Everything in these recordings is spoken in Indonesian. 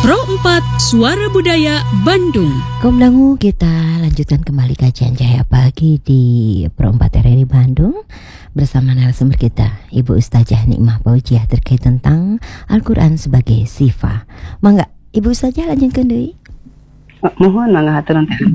Pro 4 Suara Budaya Bandung. Kaum dangu, kita lanjutkan kembali kajian Cahaya Pagi di Pro 4 RRI Bandung bersama narasumber kita Ibu Ustazah Nikmah Fauziah terkait tentang Al-Quran sebagai sifat. Mangga Ibu Ustazah lanjutkan deui. Mohon mangga haturan teh.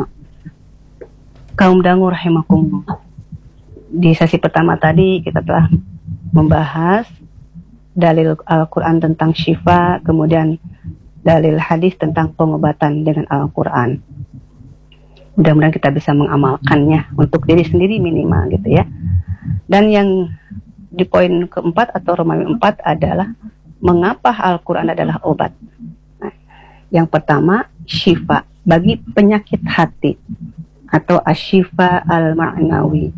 Kaum dangu rahimakumullah. Di sesi pertama tadi kita telah membahas dalil Al-Quran tentang syifa, kemudian dalil hadis tentang pengobatan dengan Al-Quran. Mudah-mudahan kita bisa mengamalkannya untuk diri sendiri minimal gitu ya. Dan yang di poin keempat atau Romawi 4 adalah mengapa Al-Quran adalah obat. Nah, yang pertama, syifa bagi penyakit hati atau asyifa al-ma'nawi.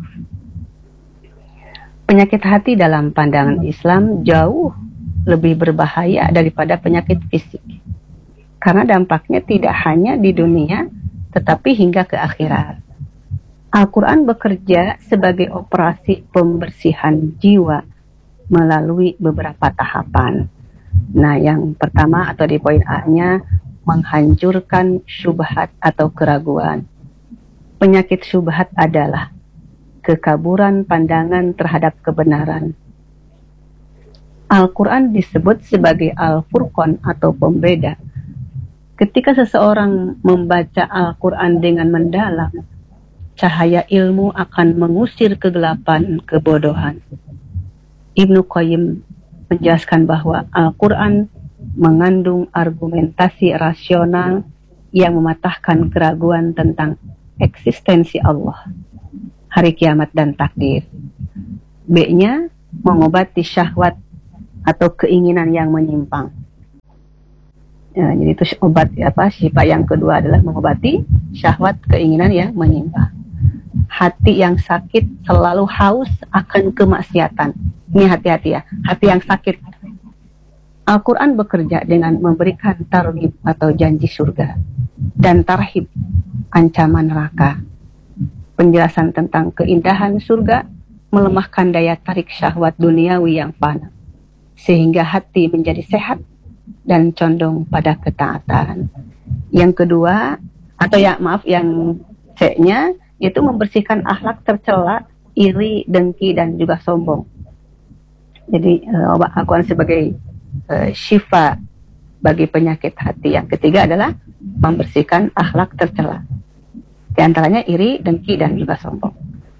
Penyakit hati dalam pandangan Islam jauh lebih berbahaya daripada penyakit fisik. Karena dampaknya tidak hanya di dunia, tetapi hingga ke akhirat. Al-Quran bekerja sebagai operasi pembersihan jiwa melalui beberapa tahapan. Nah, yang pertama atau di poin A-nya, menghancurkan syubhat atau keraguan. Penyakit syubhat adalah kekaburan pandangan terhadap kebenaran. Al-Quran disebut sebagai Al-Furqan atau pembeda. Ketika seseorang membaca Al-Quran dengan mendalam, cahaya ilmu akan mengusir kegelapan kebodohan. Ibnu Qayyim menjelaskan bahwa Al-Quran mengandung argumentasi rasional yang mematahkan keraguan tentang eksistensi Allah, hari kiamat dan takdir. B-nya, mengobati syahwat atau keinginan yang menyimpang. Ya, jadi itu obat sifat yang kedua adalah mengobati syahwat keinginan yang menyimpang. Hati yang sakit selalu haus akan kemaksiatan. Ini hati-hati ya, hati yang sakit. Al-Quran bekerja dengan memberikan targhib atau janji surga dan tarhib, ancaman neraka. Penjelasan tentang keindahan surga melemahkan daya tarik syahwat duniawi yang fana, sehingga hati menjadi sehat dan condong pada ketaatan. Yang kedua, yang C-nya, itu membersihkan akhlak tercela, iri, dengki, dan juga sombong. Jadi, Al-Quran sebagai syifa bagi penyakit hati. Yang ketiga adalah membersihkan akhlak tercela. Di antaranya iri, dengki, dan juga sombong.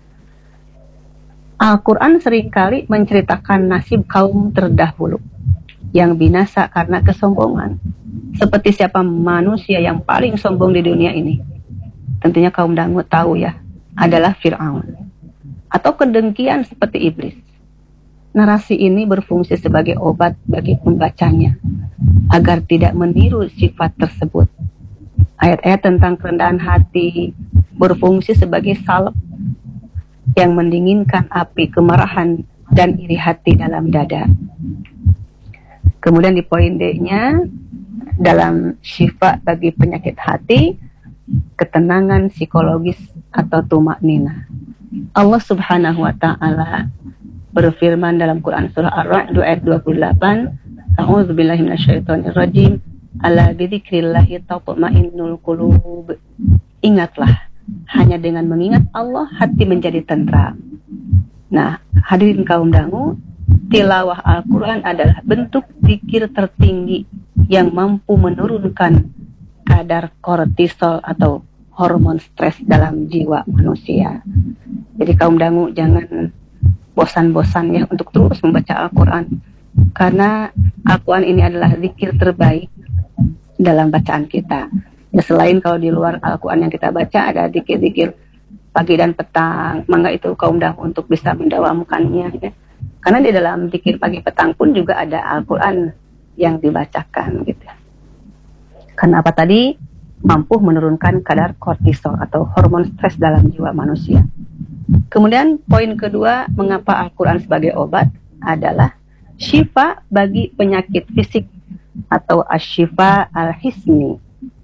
Al-Quran seringkali menceritakan nasib kaum terdahulu yang binasa karena kesombongan. Seperti siapa manusia yang paling sombong di dunia ini? Tentunya kaum dangu tahu ya, adalah Fir'aun. Atau kedengkian seperti iblis. Narasi ini berfungsi sebagai obat bagi pembacanya, agar tidak meniru sifat tersebut. Ayat-ayat tentang kerendahan hati berfungsi sebagai salep yang mendinginkan api kemarahan dan iri hati dalam dada. Kemudian di poin D-nya, dalam syifa bagi penyakit hati, ketenangan psikologis atau tumaknina. Allah Subhanahu wa Ta'ala berfirman dalam Quran surah Ar-Ra'd ayat 28, A'udzubillahi minasyaitonirrajim, ala bidzikrillahi tatma'innul qulub. Ingatlah, hanya dengan mengingat Allah hati menjadi tentram. Nah, hadirin kaum dangu, tilawah Al-Quran adalah bentuk zikir tertinggi yang mampu menurunkan kadar kortisol atau hormon stres dalam jiwa manusia. Jadi kaum dangu jangan bosan-bosan ya untuk terus membaca Al-Quran, karena Al-Quran ini adalah zikir terbaik dalam bacaan kita. Ya, selain kalau di luar Al-Quran yang kita baca ada zikir-zikir pagi dan petang, mangga itu kaum dangu untuk bisa mendawamkannya ya. Karena di dalam zikir pagi petang pun juga ada Al-Quran yang dibacakan gitu. Karena apa tadi? Mampu menurunkan kadar kortisol atau hormon stres dalam jiwa manusia. Kemudian poin kedua, mengapa Al-Quran sebagai obat adalah syifa bagi penyakit fisik atau asyifa al-hisni.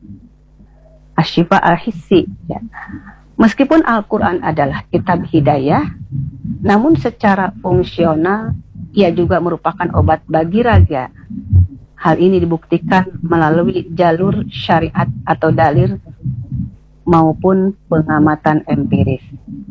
Asyifa al-hissi ya. Meskipun Al-Quran adalah kitab hidayah, namun secara fungsional ia juga merupakan obat bagi raga, Hal ini dibuktikan melalui jalur syariat atau dalil maupun pengamatan empiris.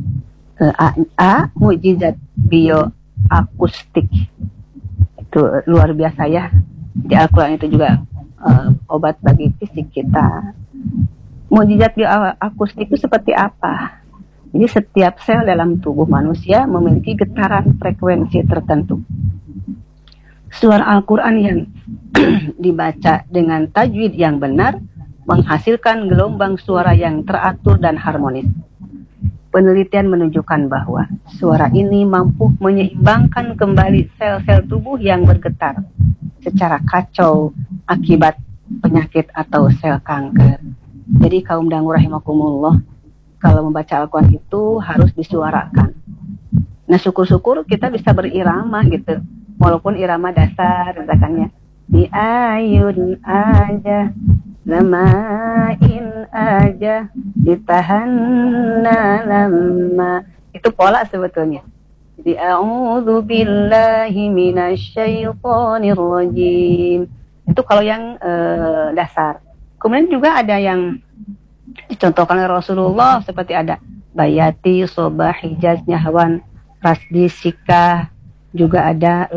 Mukjizat bioakustik itu luar biasa ya. Di Al-Quran itu juga obat bagi fisik kita. Mukjizat bioakustik itu seperti apa? Jadi setiap sel dalam tubuh manusia memiliki getaran frekuensi tertentu. Suara Al-Quran yang dibaca dengan tajwid yang benar menghasilkan gelombang suara yang teratur dan harmonis. Penelitian menunjukkan bahwa suara ini mampu menyeimbangkan kembali sel-sel tubuh yang bergetar secara kacau akibat penyakit atau sel kanker. Jadi kaum dangu rahimakumullah, kalau membaca Al-Quran itu harus disuarakan. Nah, syukur-syukur kita bisa berirama gitu. Walaupun irama dasar, misalkannya di ayun aja, lamain aja, ditahanna lama. Itu pola sebetulnya. Jadi a'udzu billahi minasyaitonir rajim. Itu kalau yang dasar. Kemudian juga ada yang dicontohkan oleh Rasulullah seperti ada bayati, sobah, hijaz, nyahawan, rasdi, sikah. Juga ada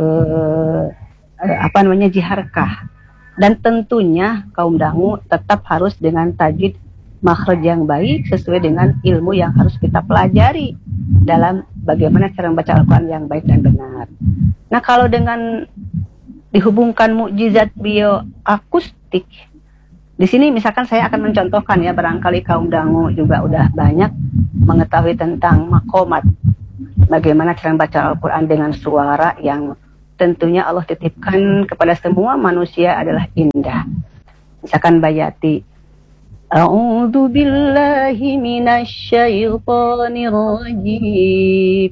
jiharkah. Dan tentunya kaum dangu tetap harus dengan tajwid makhraj yang baik sesuai dengan ilmu yang harus kita pelajari dalam bagaimana cara membaca Al-Quran yang baik dan benar. Nah, kalau dengan dihubungkan mukjizat bioakustik, di sini misalkan saya akan mencontohkan ya, barangkali kaum dangu juga udah banyak mengetahui tentang makomat. Bagaimana cara membaca Al-Quran dengan suara yang tentunya Allah titipkan kepada semua manusia adalah indah. Misalkan bayati, a'udzu billahi minasyaitonir rajim,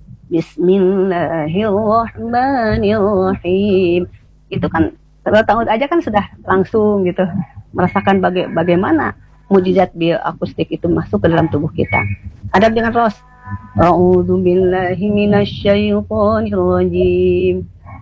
bismillahirrahmanirrahim. Itu kan tahu aja kan sudah langsung gitu merasakan bagaimana mukjizat bioakustik itu masuk ke dalam tubuh kita. Ada dengan ros, a'udzu billahi minasyaitonir rajim,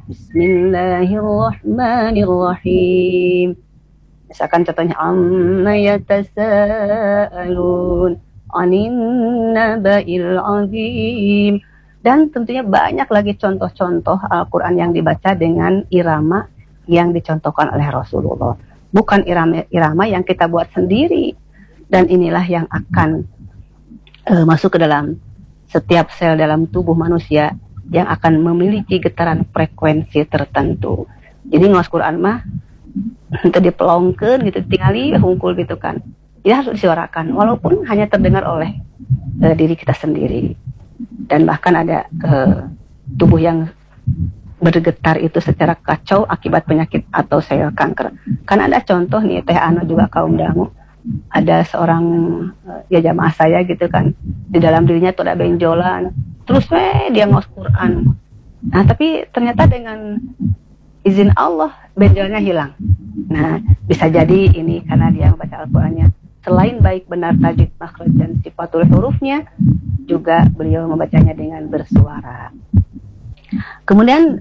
bismillahirrahmanirrahim. Misalkan contohnya amma yatasaalun anin naba'il azim. Dan tentunya banyak lagi contoh-contoh Al-Quran yang dibaca dengan irama yang dicontohkan oleh Rasulullah. Bukan irama yang kita buat sendiri. Dan inilah yang akan masuk ke dalam setiap sel dalam tubuh manusia yang akan memiliki getaran frekuensi tertentu. Jadi ngawas Quran mah itu dipelongkeun gitu, tingali hungkul gitu kan. Ini harus disuarakan walaupun hanya terdengar oleh diri kita sendiri. Dan bahkan ada tubuh yang bergetar itu secara kacau akibat penyakit atau sel kanker. Kan ada contoh nih Teh Ano juga kaum dangu. Ada seorang jamaah saya gitu kan, di dalam dirinya tuh ada benjolan, terus dia ngawas Quran. Nah, tapi ternyata dengan izin Allah benjolannya hilang. Nah, bisa jadi ini karena dia membaca Al-Qurannya selain baik benar tajwid, makhraj dan sifatul hurufnya, juga beliau membacanya dengan bersuara. Kemudian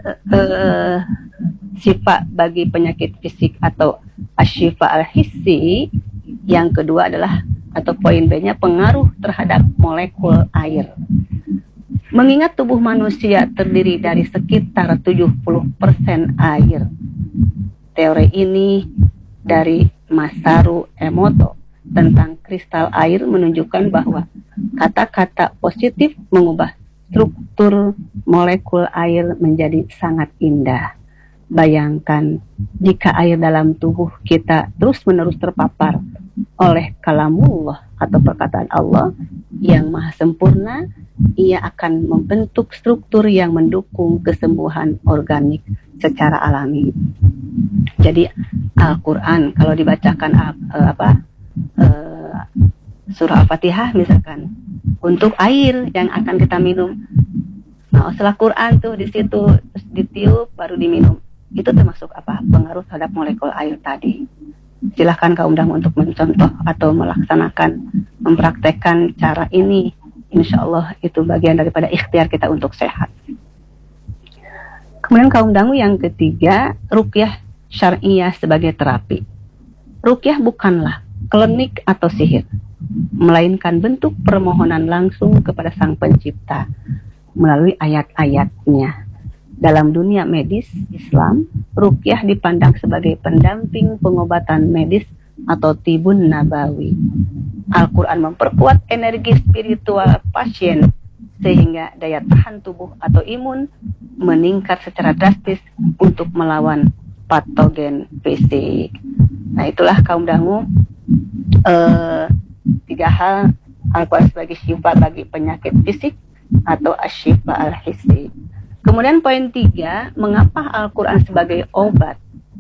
sifat bagi penyakit fisik atau asyifa al-hissi yang kedua adalah, atau poin B-nya, pengaruh terhadap molekul air. Mengingat tubuh manusia terdiri dari sekitar 70% air. Teori ini dari Masaru Emoto tentang kristal air menunjukkan bahwa kata-kata positif mengubah struktur molekul air menjadi sangat indah. Bayangkan jika air dalam tubuh kita terus-menerus terpapar oleh kalamullah atau perkataan Allah yang maha sempurna, ia akan membentuk struktur yang mendukung kesembuhan organik secara alami. Jadi Al-Quran kalau dibacakan surah Al-Fatihah misalkan untuk air yang akan kita minum. Nah, setelah Quran tuh di situ ditiup baru diminum. Itu termasuk apa? Pengaruh terhadap molekul air tadi. Silahkan kaum dangu untuk mencontoh atau melaksanakan, mempraktekkan cara ini. Insya Allah itu bagian daripada ikhtiar kita untuk sehat. Kemudian kaum dangu yang ketiga, ruqyah syariah sebagai terapi. Ruqyah bukanlah klinik atau sihir, melainkan bentuk permohonan langsung kepada Sang Pencipta melalui ayat-ayatnya. Dalam dunia medis Islam, ruqyah dipandang sebagai pendamping pengobatan medis atau tibun nabawi. Al-Quran memperkuat energi spiritual pasien sehingga daya tahan tubuh atau imun meningkat secara drastis untuk melawan patogen fisik. Nah, itulah kaum dangu 3 hal Al-Quran sebagai syifa bagi penyakit fisik atau asyifa al-hissi. Kemudian poin 3, mengapa Al-Quran sebagai obat?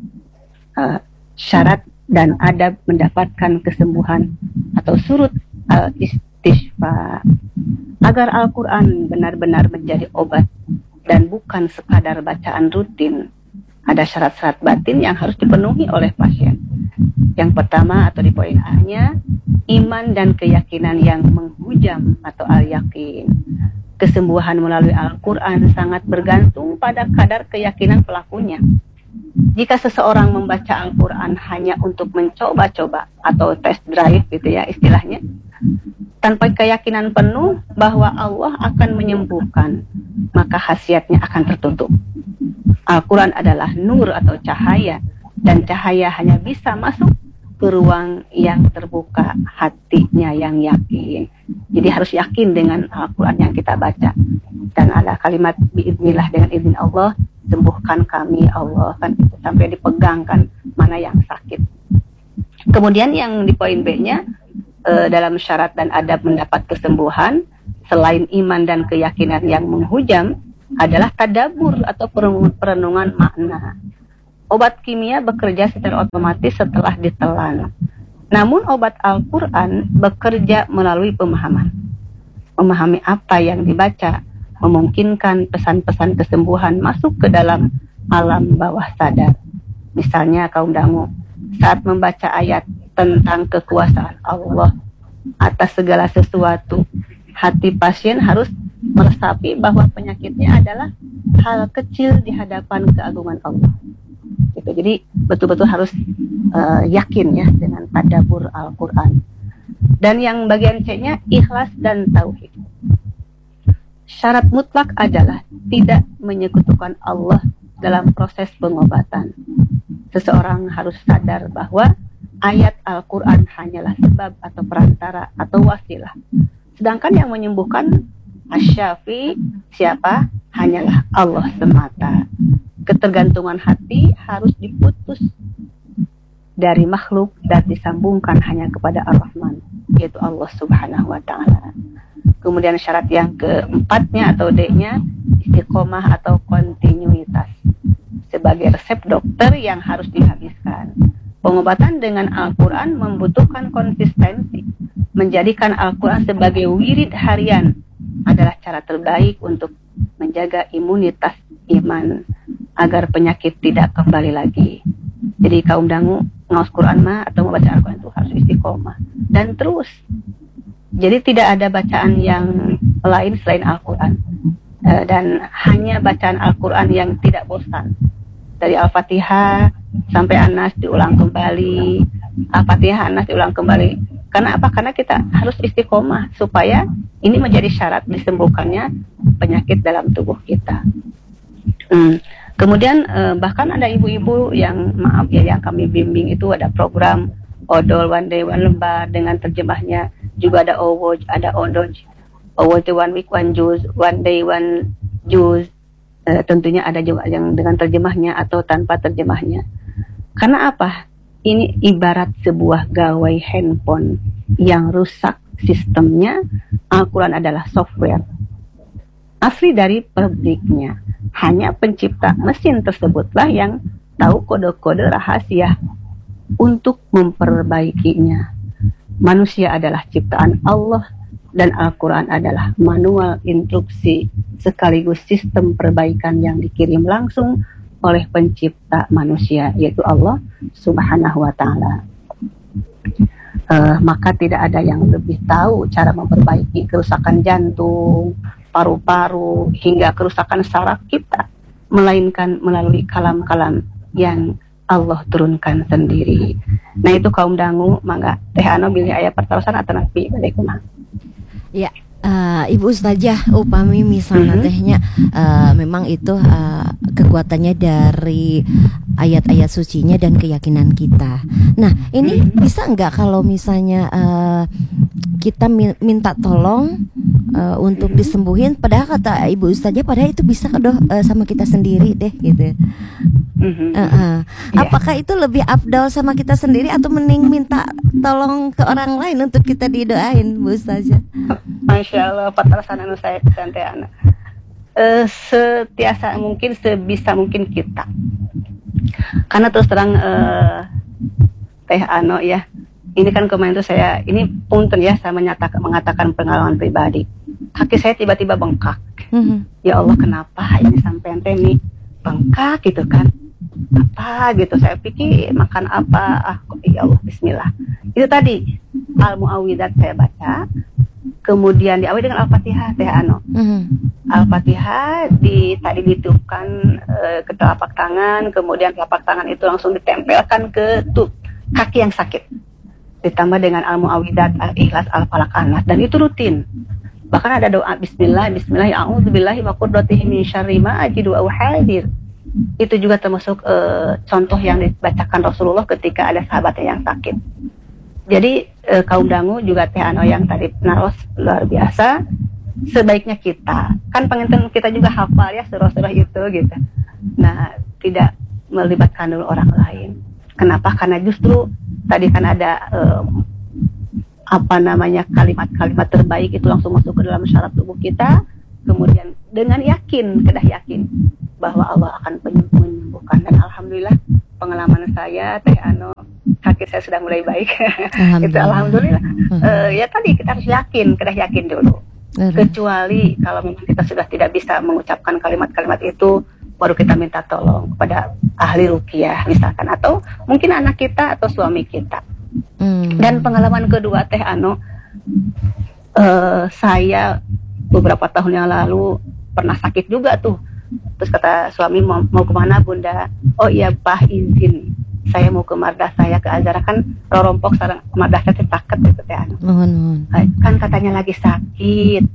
Syarat dan adab mendapatkan kesembuhan atau surut al-istishfa. Agar Al-Quran benar-benar menjadi obat dan bukan sekadar bacaan rutin, ada syarat-syarat batin yang harus dipenuhi oleh pasien. Yang pertama atau di poin A-nya, iman dan keyakinan yang menghujam atau al-yakin. Kesembuhan melalui Al-Quran sangat bergantung pada kadar keyakinan pelakunya. Jika seseorang membaca Al-Quran hanya untuk mencoba-coba atau test drive gitu ya istilahnya, tanpa keyakinan penuh bahwa Allah akan menyembuhkan, maka khasiatnya akan tertutup. Al-Quran adalah nur atau cahaya, dan cahaya hanya bisa masuk ke ruang yang terbuka, hatinya yang yakin. Jadi harus yakin dengan Al-Quran yang kita baca. Dan ada kalimat biiznillah, dengan izin Allah sembuhkan kami Allah, kan itu sampai dipegangkan mana yang sakit. Kemudian yang di poin B-nya, dalam syarat dan adab mendapat kesembuhan selain iman dan keyakinan yang menghujam adalah tadabbur atau perenungan makna. Obat kimia bekerja secara otomatis setelah ditelan. Namun obat Al-Quran bekerja melalui pemahaman. Memahami apa yang dibaca memungkinkan pesan-pesan kesembuhan masuk ke dalam alam bawah sadar. Misalnya kaum dangu, saat membaca ayat tentang kekuasaan Allah atas segala sesuatu, hati pasien harus meresapi bahwa penyakitnya adalah hal kecil di hadapan keagungan Allah. Gitu. Jadi betul-betul harus yakin ya dengan tadabbur Al-Quran. Dan yang bagian C-nya, ikhlas dan tauhid. Syarat mutlak adalah tidak menyekutukan Allah dalam proses pengobatan. Seseorang harus sadar bahwa ayat Al-Quran hanyalah sebab atau perantara atau wasilah. Sedangkan yang menyembuhkan asy-syafi siapa? Hanyalah Allah semata. Ketergantungan hati harus diputus dari makhluk dan disambungkan hanya kepada Ar-Rahman, yaitu Allah Subhanahu wa Ta'ala. Kemudian syarat yang keempatnya atau D-nya, istiqomah atau kontinuitas sebagai resep dokter yang harus dihabiskan. Pengobatan dengan Al-Quran membutuhkan konsistensi. Menjadikan Al-Quran sebagai wirid harian adalah cara terbaik untuk menjaga imunitas iman agar penyakit tidak kembali lagi. Jadi kaum dangu ngaos Quran mah atau membaca Al-Quran itu harus istiqomah dan terus. Jadi tidak ada bacaan yang lain selain Al-Quran, dan hanya bacaan Al-Quran yang tidak bosan. Dari Al-Fatihah sampai An-Nas diulang kembali, Al-Fatihah An-Nas diulang kembali. Karena apa? Karena kita harus istiqomah supaya ini menjadi syarat disembuhkannya penyakit dalam tubuh kita. Kemudian bahkan ada ibu-ibu yang maaf ya yang kami bimbing itu ada program Odol One Day One Lembar dengan terjemahnya, juga ada Owoj, ada Ondoj, Owoj One Week One Juz, One Day One Juz. Tentunya ada juga yang dengan terjemahnya atau tanpa terjemahnya. Karena apa? Ini ibarat sebuah gawai handphone yang rusak sistemnya. Al-Quran adalah software asli dari pabriknya. Hanya pencipta mesin tersebutlah yang tahu kode-kode rahasia untuk memperbaikinya. Manusia adalah ciptaan Allah dan Al-Quran adalah manual instruksi sekaligus sistem perbaikan yang dikirim langsung oleh pencipta manusia, yaitu Allah Subhanahu wa Ta'ala. Maka tidak ada yang lebih tahu cara memperbaiki kerusakan jantung, paru-paru, hingga kerusakan saraf kita, melainkan melalui kalam-kalam yang Allah turunkan sendiri. Nah itu kaum dangu, mangga teh anu bilih aya pertarosan atau nabi bade kumaha. Ya, Ibu Ustazah, upami misalnya tehnya memang itu kekuatannya dari ayat-ayat sucinya dan keyakinan kita. Nah, ini bisa nggak kalau misalnya kita minta tolong untuk disembuhin, padahal kata Ibu Ustazah, padahal itu bisa sama kita sendiri deh gitu. Apakah itu lebih afdal sama kita sendiri atau mending minta tolong ke orang lain untuk kita didoain, Bu Ustazah? Masya Allah, patarasan anu saya tante anak. Setiasa mungkin, sebisa mungkin kita. Karena terus terang teh ano ya, ini kan kemarin tuh saya, ini punten ya, saya mengatakan pengalaman pribadi. Kaki saya tiba-tiba bengkak. Ya Allah, kenapa ini sampai ente nih bengkak gitu kan? Apa gitu, saya pikir makan apa, ya Allah, bismillah. Itu tadi Al-Mu'awwidat saya baca, kemudian diawali dengan Al-Fatihah teh ano. Al-Fatihah tadi ditiupkan ke telapak tangan, kemudian telapak tangan itu langsung ditempelkan ke kaki yang sakit. Ditambah dengan Al-Mu'awwidat, Al-Ikhlas, Al-Falaq, An-Nas, dan itu rutin. Bahkan ada doa bismillah, a'udzubillahi wa qudratihi min syarri ma ajidu aw hadir. Itu juga termasuk contoh yang dibacakan Rasulullah ketika ada sahabatnya yang sakit. Jadi kaum dangu juga teh ano yang tadi naros luar biasa. Sebaiknya kita, kan penginten kita juga hafal ya surah-surah itu gitu. Nah, tidak melibatkan dulu orang lain. Kenapa? Karena justru tadi kan ada kalimat-kalimat terbaik itu langsung masuk ke dalam syaraf tubuh kita. Kemudian dengan kedah yakin bahwa Allah akan menyembuhkan. Dan alhamdulillah pengalaman saya teh ano, kaki saya sudah mulai baik. Itu alhamdulillah. Ya tadi kita harus kedah yakin dulu. Kecuali kalau memang kita sudah tidak bisa mengucapkan kalimat-kalimat itu, baru kita minta tolong kepada ahli ruqyah misalkan, atau mungkin anak kita atau suami kita. Dan pengalaman kedua teh ano, saya beberapa tahun yang lalu pernah sakit juga tuh. Terus kata suami, mau kemana Bunda? Oh iya Pak, izin saya mau ke mardah saya ke Azhar, kan rorompok sareng mardah saya taket gitu teh anu. Mohon. Kan katanya lagi sakit.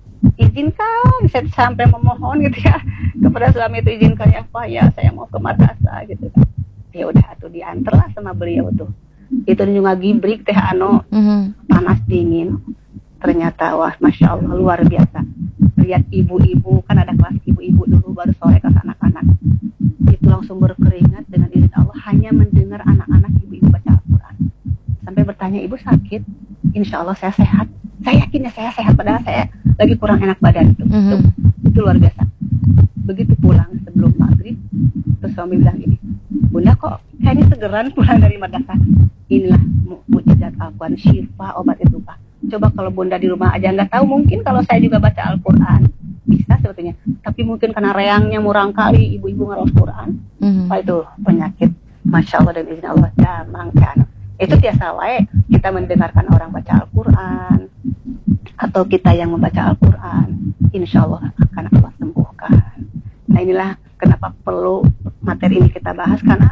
Izinkan, saya sampai memohon gitu ya kepada suami itu, izinkan ya Pak, ya saya mau ke madrasah gitu kan. Ya udah atuh diantarlah sama beliau tuh. Itu juga gibrik teh anu, panas dingin. Ternyata wah Masya Allah luar biasa. Lihat ibu-ibu, kan ada kelas ibu-ibu dulu, baru sore kelas anak-anak. Itu langsung berkeringat dengan izin Allah hanya mendengar anak-anak ibu-ibu baca Al-Quran. Sampai bertanya, ibu sakit? Insya Allah saya sehat. Saya yakinnya saya sehat, padahal saya lagi kurang enak badan itu. Itu luar biasa. Begitu pulang sebelum maghrib, terus suami bilang ini, Bunda kok kayaknya segeran pulang dari madrasah. Inilah mukjizat Al-Quran, syifa, obat itu Pak. Coba kalau Bunda di rumah aja nggak tahu, mungkin kalau saya juga baca Al-Quran bisa sebetulnya, tapi mungkin karena reangnya murang kali ibu-ibu ngaros Quran, itu penyakit Masya Allah dan izin Allah damang kan. Itu biasa wae kita mendengarkan orang baca Al-Quran atau kita yang membaca Al-Quran, insya Allah akan Allah sembuhkan. Nah inilah kenapa perlu materi ini kita bahas, karena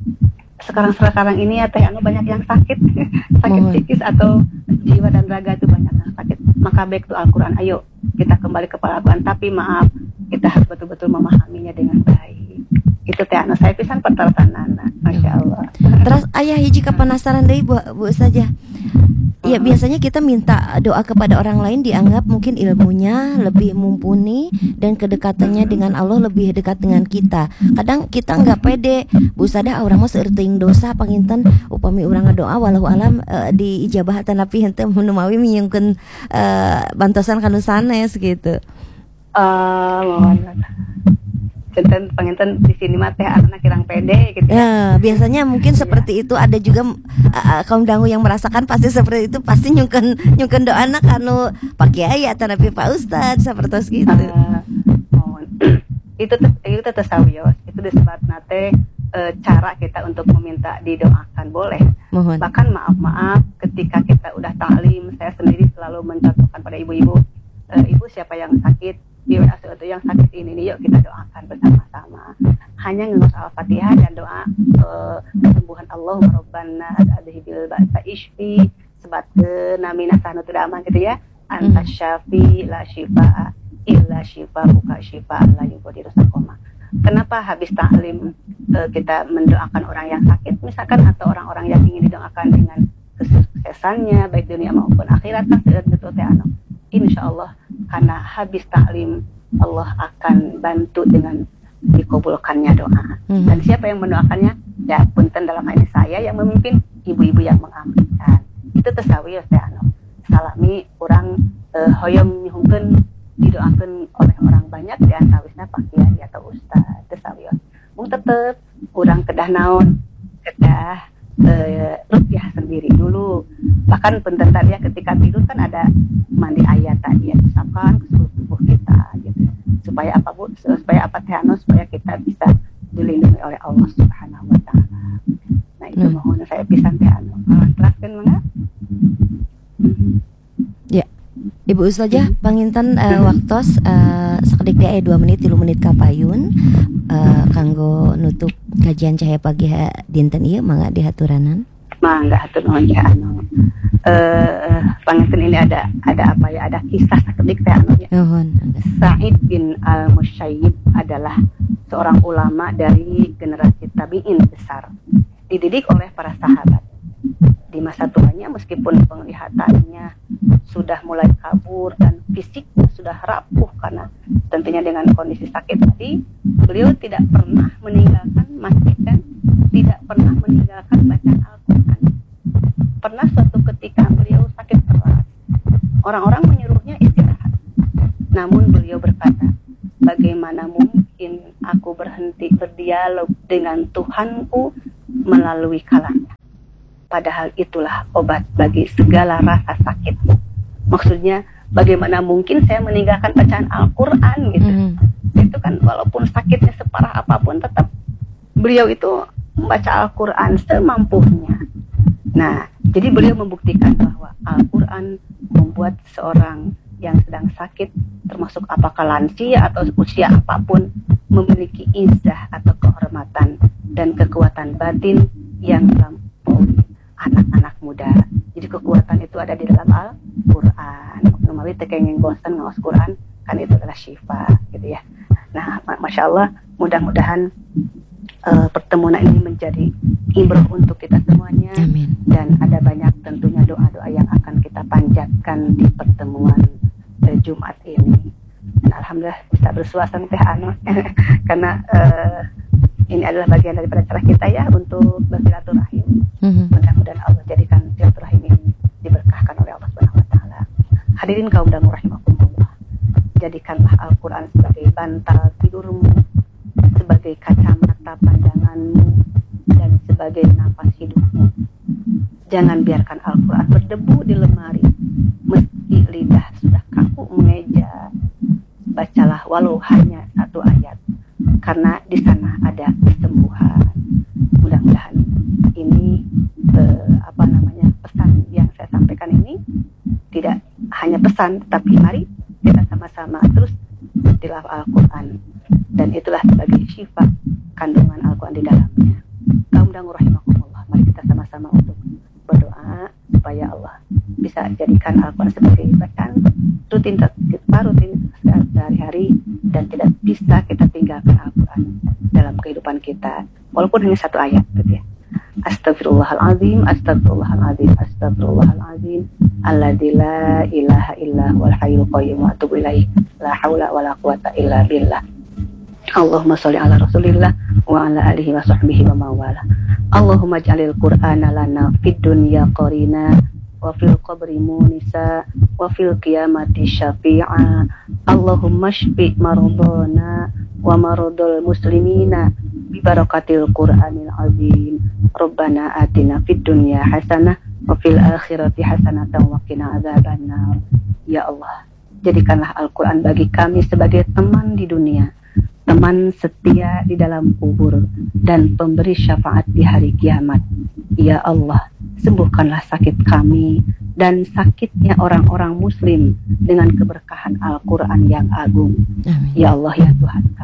sekarang ini ya teh anu banyak yang sakit psikis atau jiwa dan raga itu banyak yang sakit. Maka baik itu Al-Quran, ayo kita kembali kepada Al-Quran, tapi maaf kita harus betul-betul memahaminya dengan baik. Itu teh anu saya pisan pertaratanana, Masya Allah. Terus ayah hiji penasaran deh Bu saja. Ya biasanya kita minta doa kepada orang lain dianggap mungkin ilmunya lebih mumpuni dan kedekatannya dengan Allah lebih dekat dengan kita. Kadang kita nggak pede, Bu Sadah orang mah seurteuing dosa panginten upami urang ngadoa walau alam di ijabah tanapi henteu menumawi minyungkeun bantosan kanu sanes gitu. Mohon Centen penginten di sini mah teh anak kirang pede gitu. Ya, biasanya mungkin seperti itu. Ada juga kaum dangu yang merasakan pasti seperti itu, pasti nyungkeun doa anak anu Pak Kiai atau Nabi Pak Ustad seperti gitu. Itu tasawuf. Itu disebut nate cara kita untuk meminta didoakan boleh. Mohon. Bahkan maaf ketika kita udah ta'lim, saya sendiri selalu mencontohkan pada ibu-ibu, ibu siapa yang sakit di WA itu yang sakit ini nih, yuk kita doakan bersama-sama. hanya ngurus Al-Fatihah dan doa kesembuhan Allahumma rabbana adhibil ba'sa ishfi sebatkeun namina sanu teu aman gitu ya. Anta syafi la syifaa illa syifauka syifaan la yughadiru saqama. Kenapa habis taklim kita mendoakan orang yang sakit misalkan atau orang-orang yang ingin didoakan dengan kesuksesannya baik dunia maupun akhirat kan betul teh anu. Insyaallah karena habis taklim Allah akan bantu dengan dikabulkannya doa. Dan siapa yang mendoakannya? Ya punten dalam hal ini saya yang memimpin, ibu-ibu yang mengaminkan. Itu tasawuf teh anu. Salami orang hoyong nyuhungkeun didoakeun oleh orang banyak di antawisna Pak Kiai atau Ustaz tasawuf. Mung tetep urang kedah naon? Kedah rukyah sendiri dulu. Bahkan punten tadi ya ketika tidur kan ada mandi ayat tadi ya misalkan ke seluruh tubuh kita gitu. Supaya apa Bu? Supaya apa teh anu? Supaya kita bisa dilindungi oleh Allah Subhanahu wa taala. Nah, itu mohon saya pisan teh anu. Teruskeun mangga. Ya. Ibu Ustazah panginten waktos sakedik teh 2 menit 3 menit kapayun kanggo nutup kajian Cahaya Pagi dinten ieu mangga dihaturanan. Mangga hatur nuhun ya anu. Panginten ini ada apa ya? Ada kisah sakedik teh anu ya. Nuhun. Sa'id bin Al-Musayyib adalah seorang ulama dari generasi tabi'in besar. Dididik oleh para sahabat. Di masa tuanya meskipun penglihatannya sudah mulai kabur dan fisiknya sudah rapuh karena tentunya dengan kondisi sakit tadi, beliau tidak pernah meninggalkan masjid dan tidak pernah meninggalkan bacaan Al-Quran. Pernah suatu ketika beliau sakit keras, orang-orang menyuruhnya istirahat. Namun beliau berkata, bagaimana mungkin aku berhenti berdialog dengan Tuhanku melalui kalamnya. Padahal itulah obat bagi segala rasa sakit. Maksudnya bagaimana mungkin saya meninggalkan bacaan Al-Quran gitu. Itu kan walaupun sakitnya separah apapun tetap beliau itu membaca Al-Quran semampunya. Nah, jadi beliau membuktikan bahwa Al-Quran membuat seorang yang sedang sakit termasuk apakah lansia atau usia apapun memiliki izzah atau kehormatan dan kekuatan batin yang melampaui anak-anak muda. Jadi kekuatan itu ada di dalam Al-Quran. Numawi tekengeng bosan ngaos Quran kan itu adalah syifa gitu ya. Nah, Masya Allah mudah-mudahan pertemuan ini menjadi ibrah untuk kita semuanya. Amin. Dan ada banyak tentunya doa-doa yang akan kita panjatkan di pertemuan Jumat ini. Dan alhamdulillah bisa bersuasana teh anu karena ini adalah bagian daripada cara kita ya untuk bersilaturahim. Mudah-mudahan Allah jadikan silaturahim ini diberkahkan oleh Allah Subhanahu wa taala. Hadirin kaum dangu rahimakumullah. Jadikanlah Al-Qur'an sebagai bantal tidurmu, sebagai kacamata pandanganmu dan sebagai napas hidupmu. Jangan biarkan Al-Qur'an berdebu di lemari meski lidah sudah kaku mengeja. Bacalah walau hanya 1 ayat. Karena di sana ada kesembuhan. Mudah-mudahan ini pesan yang saya sampaikan ini tidak hanya pesan, tapi mari kita sama-sama terus tilawah Al-Quran dan itulah sebagai syifa kandungan Al-Quran di dalamnya. Kaum dangu rahimakumullah, mari kita sama-sama untuk berdoa supaya Allah bisa jadikan Al-Quran sebagai bacaan rutin sehari-hari dan tidak bisa kita tinggalkan Al-Quran dalam kehidupan kita walaupun hanya 1 ayat gitu ya. Astagfirullahaladzim, astagfirullahaladzim, astagfirullahaladzim, alladzi la ilaha illa huwal hayyul qayyum wa atubu ilaih, la haula wala quwata illa billah. Allahumma sholli ala Rasulillah wa ala alihi wa sahbihi wa mawala. Allahumma ij'alil Qur'ana lana fid dunya qarina wa fil qabri munisa wa fil qiyamati syafi'a. Allahumma shfi maradana wa maradul muslimina bi barakatil Qur'anil azim. Rabbana atina fid dunya hasanah wa fil akhirati hasanatan wa qina adzabannar. Ya Allah, jadikanlah Al-Qur'an bagi kami sebagai teman di dunia, teman setia di dalam kubur, dan pemberi syafaat di hari kiamat. Ya Allah, sembuhkanlah sakit kami dan sakitnya orang-orang muslim dengan keberkahan Al-Quran yang agung. Amin. Ya Allah, ya Tuhan kami,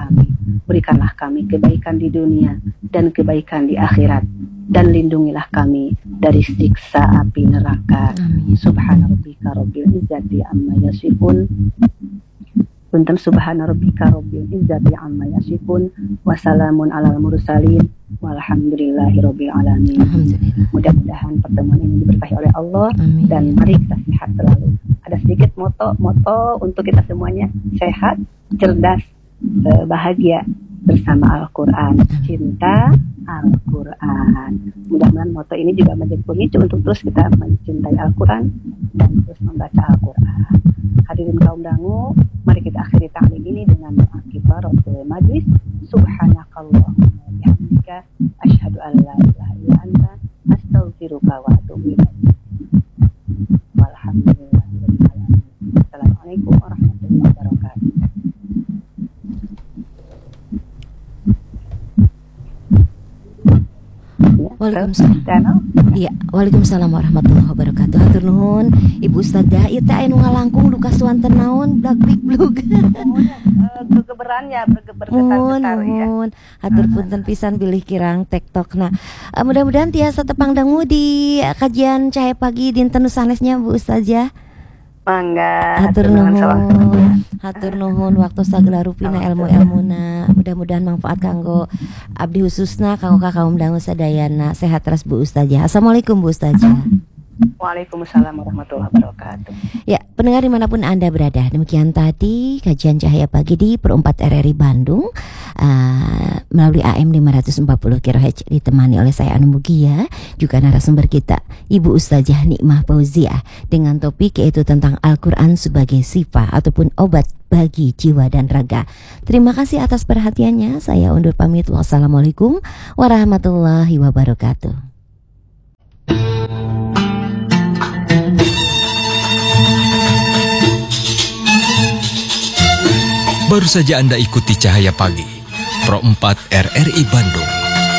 berikanlah kami kebaikan di dunia dan kebaikan di akhirat, dan lindungilah kami dari siksa api neraka. Subhana rabbika rabbil izzati amma yasifun. Punten subhana rabbika rabbil izzati amma yasifun wa salamun alal mursalin walhamdulillahi rabbil alamin. Mudah-mudahan pertemuan ini diberkahi oleh Allah. Amin. Dan mari kita sehat selalu. Ada sedikit moto untuk kita semuanya: sehat, cerdas, bahagia bersama Al-Quran, cinta Al-Quran. Mudah-mudahan moto ini juga menjadi pemicu untuk terus kita mencintai Al-Quran dan terus membaca Al-Quran. Hadirin kaum dangu, mari kita akhiri taklim ini dengan doa kifaratul majlis. Subhanakallahumma wa bihamdika asyhadu an la ilaha illa anta astaghfiruka wa atubu ilaik. Walhamdulillahirabbil alamin. Assalamualaikum warahmatullahi wabarakatuh. Waalaikumsalam. Iya, waalaikumsalam warahmatullahi wabarakatuh. Hatur nuhun Ibu Ustadzah. Ieu teh anu ngalangkung duka suanten naon blak-blik blug. Gegeberannya bergetar ya. Hatur punten pisan bilih kirang tektok. Nah, mudah-mudahan tiasa tepang dangu di kajian Cahaya Pagi dinten nu sanesnya Bu Ustadzah. Mangga. Hatur nuhun waktu sagala rupina ilmu-ilmuna. Mudah-mudahan manfaat kanggo abdi khususna kanggo kaum dangu sadayana. Sehat terus Bu Ustadzah. Assalamualaikum Bu Ustadzah. Waalaikumsalam warahmatullahi wabarakatuh. Ya, pendengar dimanapun Anda berada, demikian tadi kajian Cahaya Pagi di Perumpat RRI Bandung melalui AM 540 kHz ditemani oleh saya Anu Mugia, juga narasumber kita Ibu Ustadzah Nikmah Fauziah dengan topik yaitu tentang Al-Quran sebagai sifah ataupun obat bagi jiwa dan raga. Terima kasih atas perhatiannya. Saya undur pamit. Wassalamualaikum warahmatullahi wabarakatuh. Baru saja Anda ikuti Cahaya Pagi, Pro 4 RRI Bandung.